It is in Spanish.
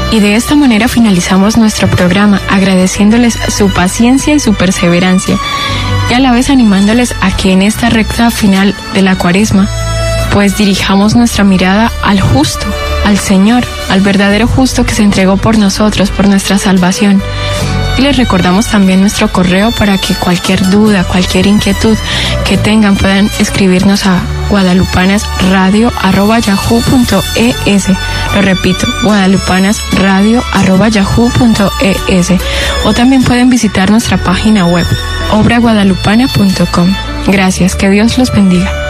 Y de esta manera finalizamos nuestro programa, agradeciéndoles su paciencia y su perseverancia, y a la vez animándoles a que en esta recta final de la Cuaresma, pues dirijamos nuestra mirada al justo, al Señor, al verdadero justo que se entregó por nosotros, por nuestra salvación. Y les recordamos también nuestro correo para que cualquier duda, cualquier inquietud que tengan puedan escribirnos a guadalupanasradio@yahoo.es. Lo repito, guadalupanasradio@yahoo.es. O también pueden visitar nuestra página web, obraguadalupana.com. Gracias, que Dios los bendiga.